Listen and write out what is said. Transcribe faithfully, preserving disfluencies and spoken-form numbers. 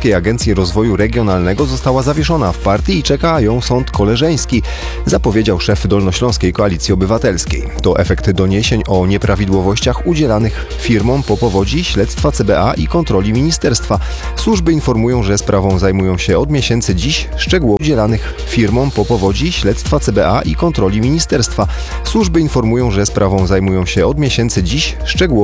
Dolnośląskiej Agencji Rozwoju Regionalnego została zawieszona w partii i czeka ją sąd koleżeński, zapowiedział szef Dolnośląskiej Koalicji Obywatelskiej. To efekt doniesień o nieprawidłowościach udzielanych firmom po powodzi, śledztwa C B A i kontroli ministerstwa. Służby informują, że sprawą zajmują się od miesięcy dziś szczegółowo udzielanych firmom po powodzi, śledztwa C B A i kontroli ministerstwa. Służby informują, że sprawą zajmują się od miesięcy dziś szczegółowo